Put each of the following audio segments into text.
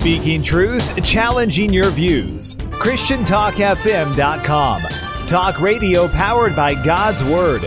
Speaking truth, challenging your views. ChristianTalkFM.com. Talk radio powered by God's Word.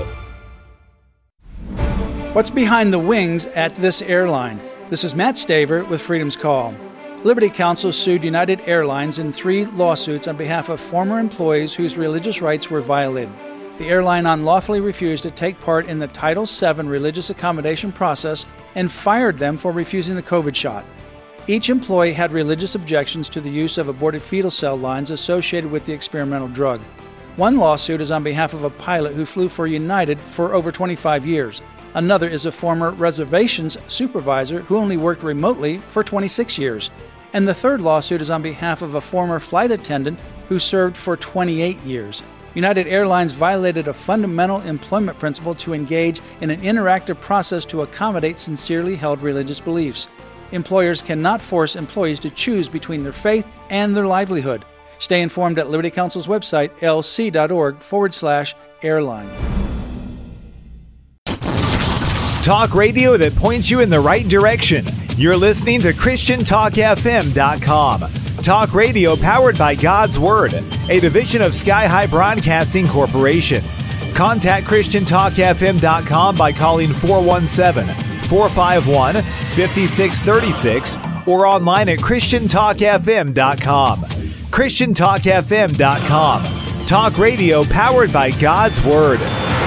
What's behind the wings at this airline? This is Matt Staver with Freedom's Call. Liberty Counsel sued United Airlines in 3 lawsuits on behalf of former employees whose religious rights were violated. The airline unlawfully refused to take part in the Title VII religious accommodation process and fired them for refusing the COVID shot. Each employee had religious objections to the use of aborted fetal cell lines associated with the experimental drug. One lawsuit is on behalf of a pilot who flew for United for over 25 years. Another is a former reservations supervisor who only worked remotely for 26 years. And the third lawsuit is on behalf of a former flight attendant who served for 28 years. United Airlines violated a fundamental employment principle to engage in an interactive process to accommodate sincerely held religious beliefs. Employers cannot force employees to choose between their faith and their livelihood. Stay informed at Liberty Counsel's website, lc.org/airline. Talk radio that points you in the right direction. You're listening to ChristianTalkFM.com. Talk radio powered by God's Word, a division of Sky High Broadcasting Corporation. Contact ChristianTalkFM.com by calling 417-451-5636 or online at ChristianTalkFM.com. ChristianTalkFM.com. Talk radio powered by God's Word.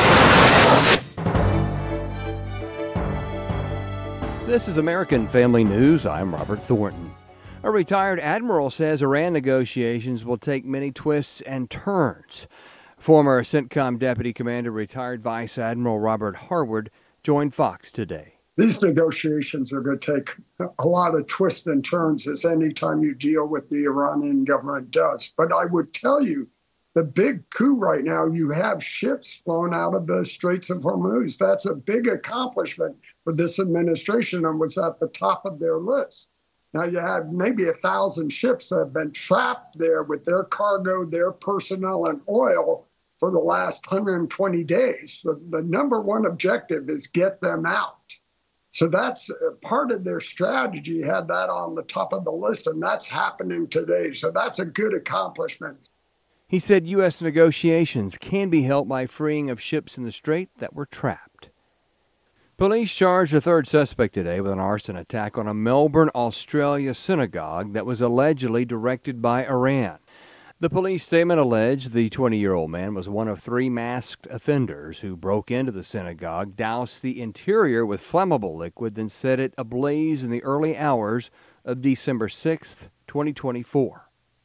This is American Family News. I'm Robert Thornton. A retired admiral says Iran negotiations will take many twists and turns. Former CENTCOM Deputy Commander, retired Vice Admiral Robert Harward, joined Fox today. These negotiations are going to take a lot of twists and turns, as any time you deal with the Iranian government does. But I would tell you, the big coup right now, you have ships flown out of the Straits of Hormuz. That's a big accomplishment for this administration and was at the top of their list. Now you have maybe 1,000 ships that have been trapped there with their cargo, their personnel, and oil for the last 120 days. The number one objective is get them out. So that's part of their strategy, had that on the top of the list, and that's happening today. So that's a good accomplishment. He said U.S. negotiations can be helped by freeing of ships in the strait that were trapped. Police charged a third suspect today with an arson attack on a Melbourne, Australia synagogue that was allegedly directed by Iran. The police statement alleged the 20-year-old man was one of 3 masked offenders who broke into the synagogue, doused the interior with flammable liquid, then set it ablaze in the early hours of December 6, 2024.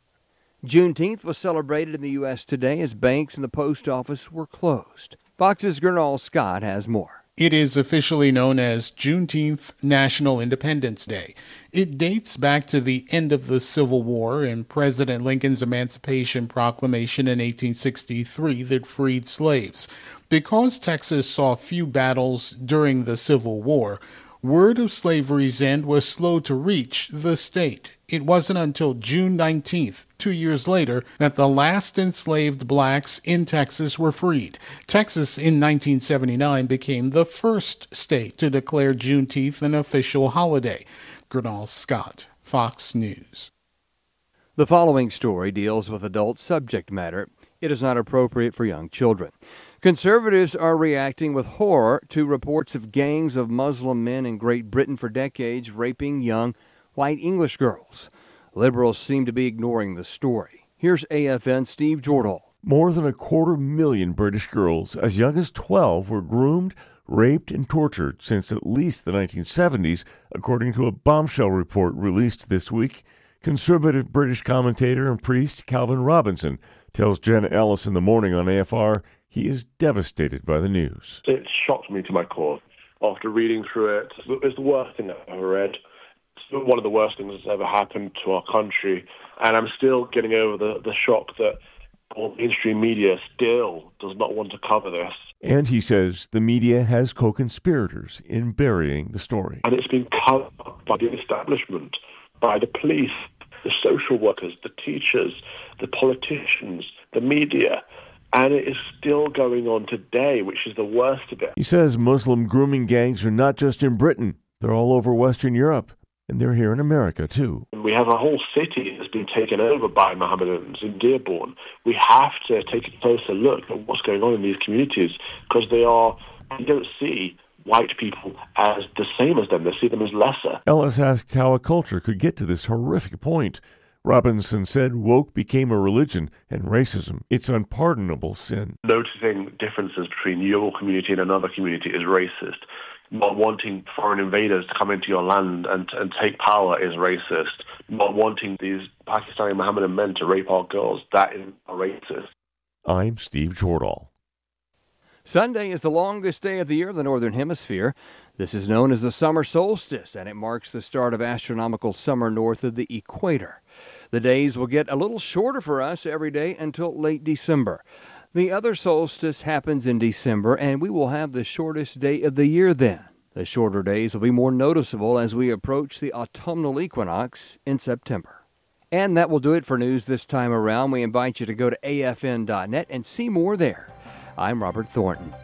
Juneteenth was celebrated in the U.S. today as banks and the post office were closed. Fox's Gernal Scott has more. It is officially known as Juneteenth National Independence Day. It dates back to the end of the Civil War and President Lincoln's Emancipation Proclamation in 1863 that freed slaves. Because Texas saw few battles during the Civil War, word of slavery's end was slow to reach the state. It wasn't until June 19th, 2 years later, that the last enslaved blacks in Texas were freed. Texas, in 1979, became the first state to declare Juneteenth an official holiday. Gernal Scott, Fox News. The following story deals with adult subject matter. It is not appropriate for young children. Conservatives are reacting with horror to reports of gangs of Muslim men in Great Britain for decades raping young white English girls. Liberals seem to be ignoring the story. Here's AFN's Steve Jordal. More than 250,000 British girls as young as 12 were groomed, raped, and tortured since at least the 1970s, according to a bombshell report released this week. Conservative British commentator and priest Calvin Robinson tells Jenna Ellis in the Morning on AFR he is devastated by the news. It shocked me to my core after reading through it. It's the worst thing I've ever read. It's one of the worst things that's ever happened to our country. And I'm still getting over the shock that mainstream media still does not want to cover this. And he says the media has co-conspirators in burying the story. And it's been covered by the establishment, by the police, the social workers, the teachers, the politicians, the media. And it is still going on today, which is the worst of it. He says Muslim grooming gangs are not just in Britain. They're all over Western Europe. And they're here in America, too. We have a whole city that's been taken over by Mohammedans in Dearborn. We have to take a closer look at what's going on in these communities, because they don't see white people as the same as them. They see them as lesser. Ellis asked how a culture could get to this horrific point. Robinson said woke became a religion, and racism, it's unpardonable sin. Noticing differences between your community and another community is racist. Not wanting foreign invaders to come into your land and take power is racist. Not wanting these Pakistani Mohammedan men to rape our girls, that is racist. I'm Steve Jordahl. Sunday is the longest day of the year in the Northern Hemisphere. This is known as the summer solstice, and it marks the start of astronomical summer north of the equator. The days will get a little shorter for us every day until late December. The other solstice happens in December, and we will have the shortest day of the year then. The shorter days will be more noticeable as we approach the autumnal equinox in September. And that will do it for news this time around. We invite you to go to afn.net and see more there. I'm Robert Thornton.